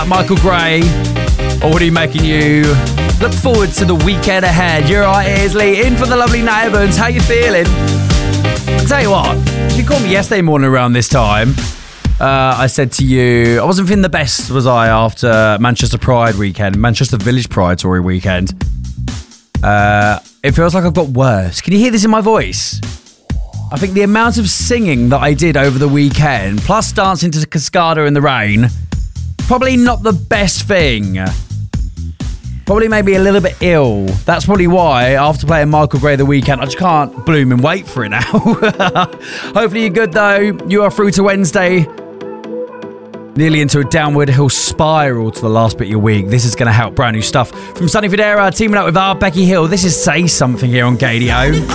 Michael Gray, already making you look forward to the weekend ahead. You're right, it is Lee, in for the lovely neighbours. How you feeling? I'll tell you what, if you called me yesterday morning around this time, I said to you, I wasn't feeling the best, was I, after Manchester Village Pride Tory weekend. It feels like I've got worse. Can you hear this in my voice? I think the amount of singing that I did over the weekend, plus dancing to Cascada in the rain, probably not the best thing. Probably maybe a little bit ill. That's probably why, after playing Michael Gray the weekend, I just can't bloom and wait for it now. Hopefully you're good though. You are through to Wednesday. Nearly into a downward hill spiral to the last bit of your week. This is going to help. Brand new stuff from Sonny Fodera, teaming up with our Becky Hill. This is Say Something here on Gadio.